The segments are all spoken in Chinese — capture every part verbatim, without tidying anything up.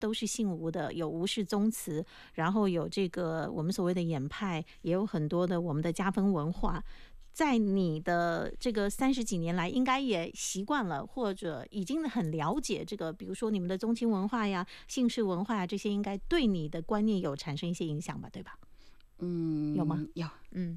都是姓吴的，有吴氏宗祠，然后有这个我们所谓的演派，也有很多的我们的家风文化。在你的这个三十几年来，应该也习惯了，或者已经很了解这个，比如说你们的宗亲文化呀、姓氏文化呀，这些应该对你的观念有产生一些影响吧，对吧？ 嗯， 有吗？ 有， 嗯，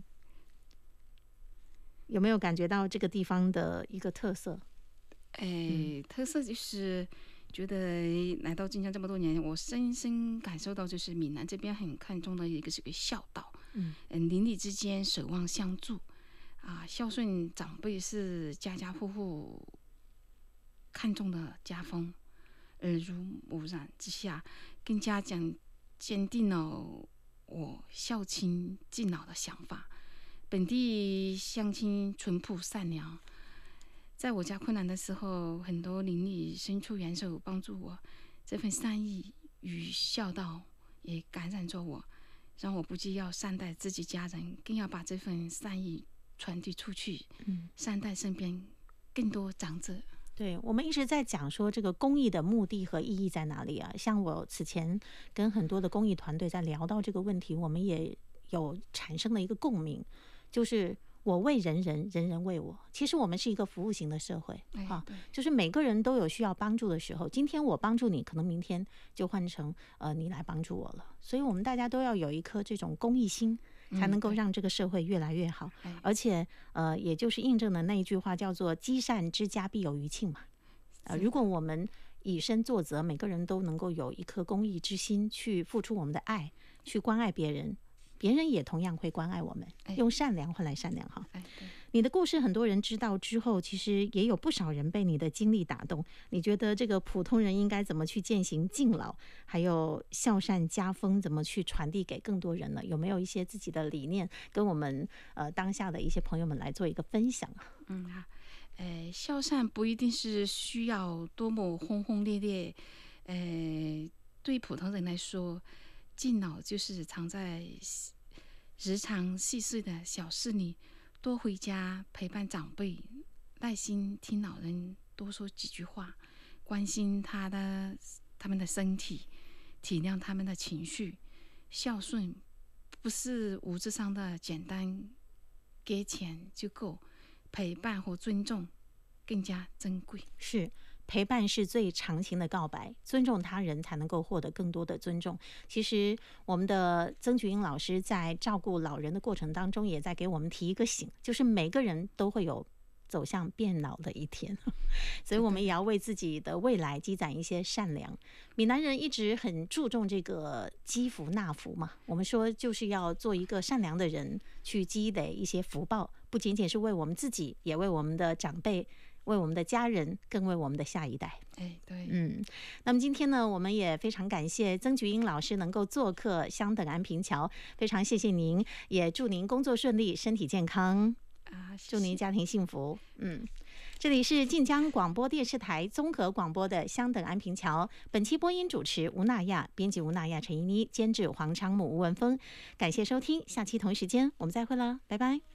有没有感觉到这个地方的一个特色？ 哎，嗯、特色就是觉得来到晋江这么多年，我深深感受到，就是闽南这边很看重的一个是个孝道，嗯，邻里之间守望相助。啊，孝顺长辈是家家户户看重的家风，耳濡目染之下，更加讲坚定了我孝亲敬老的想法。本地乡亲淳朴善良，在我家困难的时候，很多邻里伸出援手帮助我，这份善意与孝道也感染着我，让我不仅要善待自己家人，更要把这份善意传递出去，嗯，善待身边更多长者。 对，我们一直在讲说这个公益的目的和意义在哪里啊？像我此前跟很多的公益团队在聊到这个问题，我们也有产生了一个共鸣，就是我为人人，人人为我。其实我们是一个服务型的社会、哎、啊，就是每个人都有需要帮助的时候。今天我帮助你，可能明天就换成呃你来帮助我了。所以我们大家都要有一颗这种公益心，才能够让这个社会越来越好。嗯、而且呃，也就是印证了那一句话，叫做积善之家必有余庆嘛。呃，如果我们以身作则，每个人都能够有一颗公益之心，去付出我们的爱，去关爱别人。别人也同样会关爱我们，用善良换来善良哈。你的故事很多人知道之后，其实也有不少人被你的经历打动。你觉得这个普通人应该怎么去践行敬老，还有孝善家风怎么去传递给更多人呢？有没有一些自己的理念跟我们呃当下的一些朋友们来做一个分享啊？ 嗯好，呃，孝善不一定是需要多么轰轰烈烈，呃，对普通人来说，敬老就是藏在日常细碎的小事里，多回家陪伴长辈，耐心听老人多说几句话，关心他的他们的身体，体谅他们的情绪。孝顺不是物质上的简单给钱就够，陪伴和尊重更加珍贵。 是，陪伴是最长情的告白，尊重他人才能够获得更多的尊重。其实我们的曾菊英老师在照顾老人的过程当中，也在给我们提一个醒，就是每个人都会有走向变老的一天，所以我们也要为自己的未来积攒一些善良。闽南人一直很注重这个积福纳福嘛，我们说就是要做一个善良的人，去积累一些福报，不仅仅是为我们自己，也为我们的长辈，为我们的家人，更为我们的下一代。 哎，对， 嗯，那么今天呢，我们也非常感谢曾菊英老师能够做客相等安平桥，非常谢谢您，也祝您工作顺利，身体健康。啊，祝您家庭幸福。嗯，这里是晋江广播电视台综合广播的相等安平桥，本期播音主持吴娜亚，编辑吴娜亚、陈依妮，监制黄昌木、吴文峰。感谢收听，下期同一时间我们再会了，拜拜。